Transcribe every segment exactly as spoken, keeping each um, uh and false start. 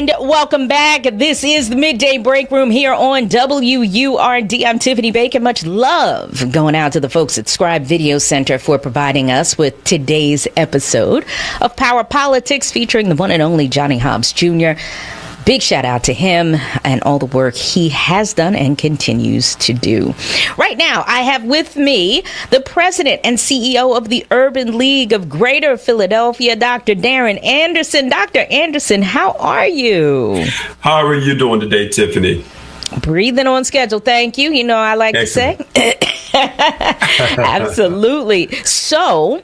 And welcome back. This is the Midday Break Room here on W U R D. I'm Tiffany Bacon. Much love going out to the folks at Scribe Video Center for providing us with today's episode of Power Politics featuring the one and only Johnny Hobbs Junior Big shout out to him and all the work he has done and continues to do. Right now, I have with me the president and C E O of the Urban League of Greater Philadelphia, Doctor Darren Anderson. Doctor Anderson, how are you? How are you doing today, Tiffany? Breathing on schedule. Thank you. You know, I like Excellent. to say. Absolutely. So,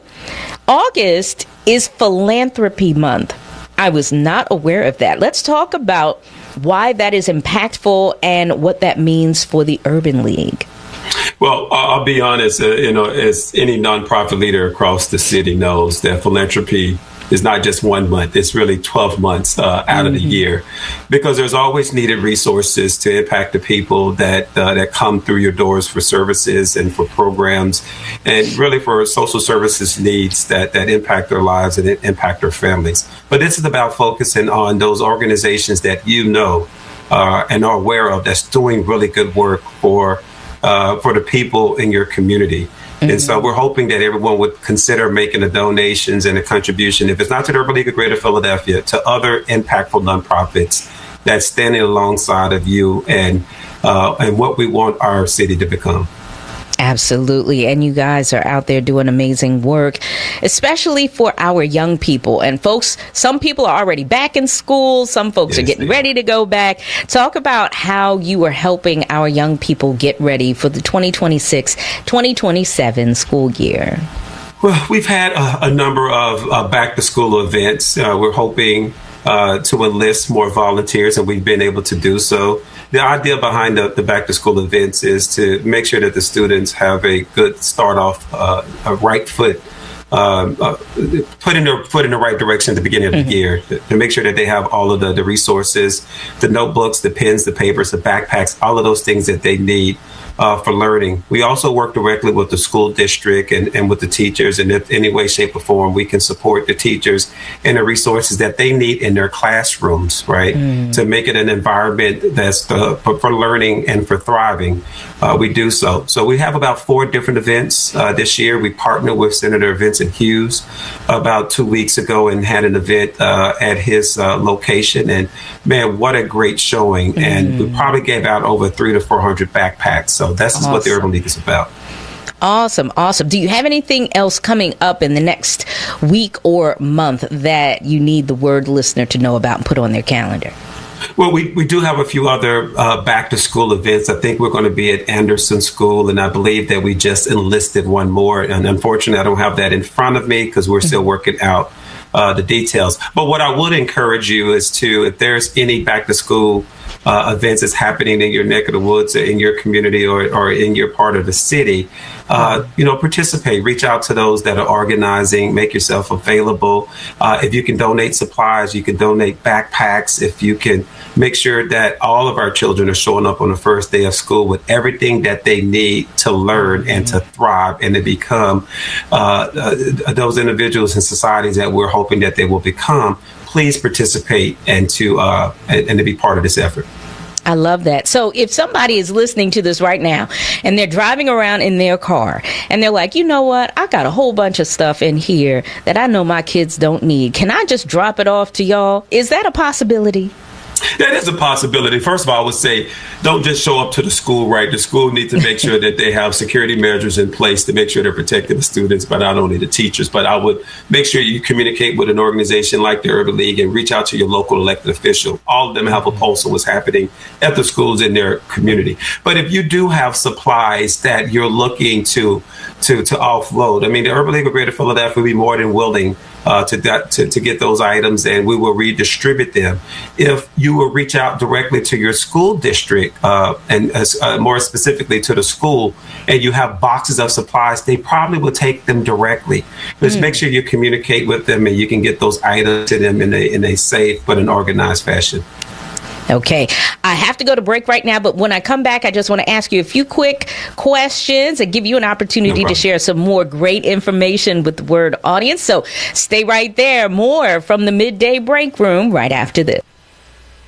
August is Philanthropy Month. I was not aware of that. Let's talk about why that is impactful and what that means for the Urban League. Well, I'll be honest, uh, you know, as any nonprofit leader across the city knows, that philanthropy is not just one month. It's really twelve months uh, out mm-hmm. of the year, because there's always needed resources to impact the people that uh, that come through your doors for services and for programs, and really for social services needs that, that impact their lives and impact their families. But this is about focusing on those organizations that you know uh, and are aware of that's doing really good work for uh, for the people in your community. Mm-hmm. And so we're hoping that everyone would consider making a donations and a contribution, if it's not to the Urban League of Greater Philadelphia, to other impactful nonprofits that's standing alongside of you and uh, and what we want our city to become. Absolutely. And you guys are out there doing amazing work, especially for our young people. And folks, some people are already back in school. Some folks yes, are getting ready to go back. Talk about how you are helping our young people get ready for the twenty twenty-six twenty twenty-seven school year. Well, we've had a, a number of uh, back to school events. Uh, we're hoping uh, to enlist more volunteers, and we've been able to do so. The idea behind the, the back-to-school events is to make sure that the students have a good start off, uh, a right foot, um, uh, put in their foot in the right direction at the beginning of the mm-hmm. year, to, to make sure that they have all of the, the resources, the notebooks, the pens, the papers, the backpacks, all of those things that they need uh, for learning. We also work directly with the school district and, and with the teachers, and if any way, shape, or form we can support the teachers and the resources that they need in their classrooms, right, mm. to make it an environment that's uh, for, for learning and for thriving. Uh, we do so. So we have about four different events uh, this year. We partnered with Senator Vincent Hughes about two weeks ago and had an event uh, at his uh, location. And man, what a great showing. Mm. And we probably gave out over three to four hundred backpacks. So that's awesome. What the Urban League is about. Awesome. Awesome. Do you have anything else coming up in the next week or month that you need the word listener to know about and put on their calendar? Well, we, we do have a few other uh, back-to-school events. I think we're going to be at Anderson School, and I believe that we just enlisted one more. And unfortunately, I don't have that in front of me because we're still working out uh, the details. But what I would encourage you is to, if there's any back-to-school uh, events that's happening in your neck of the woods, or in your community, or, or in your part of the city, uh, you know, participate. Reach out to those that are organizing. Make yourself available. Uh, if you can donate supplies, you can donate backpacks. If you can make sure that all of our children are showing up on the first day of school with everything that they need to learn and to thrive and to become uh, uh, those individuals and societies that we're hoping that they will become, please participate and to uh, and, and to be part of this effort. I love that. So if somebody is listening to this right now and they're driving around in their car and they're like, you know what, I got a whole bunch of stuff in here that I know my kids don't need. Can I just drop it off to y'all? Is that a possibility? That is a possibility. First of all, I would say don't just show up to the school, right? The school needs to make sure that they have security measures in place to make sure they're protecting the students, but not only the teachers. But I would make sure you communicate with an organization like the Urban League and reach out to your local elected official. All of them have a pulse on what's happening at the schools in their community. But if you do have supplies that you're looking to to, to offload, I mean, the Urban League of Greater Philadelphia will be more than willing Uh, to, that, to to get those items, and we will redistribute them. If you will reach out directly to your school district, uh, and uh, more specifically to the school, and you have boxes of supplies, they probably will take them directly. Just mm. make sure you communicate with them, and you can get those items to them in a in a safe but an organized fashion. Okay, I have to go to break right now, but when I come back, I just want to ask you a few quick questions and give you an opportunity no to share some more great information with the Word audience. So stay right there. More from the Midday Break Room right after this.